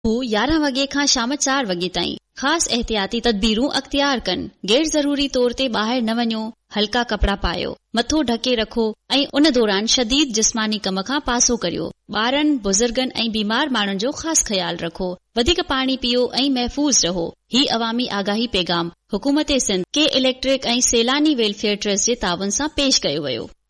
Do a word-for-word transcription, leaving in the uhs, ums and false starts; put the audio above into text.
हू यारहं वॻे खां शाम चार वॻे ताईं ख़ासि एहतियाती तदबीरूं अख़्तियार कनि। गैर ज़रूरी तौर ते ॿाहिरि न वञो, हल्का कपड़ा पायो, मथो ढके रखो ऐं उन दौरान शदीद जिस्मानी कम खां पासो करियो। ॿारनि, बुज़ुर्गनि ऐं बीमार माण्हुनि जो ख़ासि ख्याल रखो। वधीक पाणी पियो ऐं महफ़ूज़ रहो। ही अवामी आगाही पैगाम हुकूमत सिंध के इलेक्ट्रिक ऐं सैलानी वेलफेयर ट्रस्ट जे तावन सां पेश कयो वियो।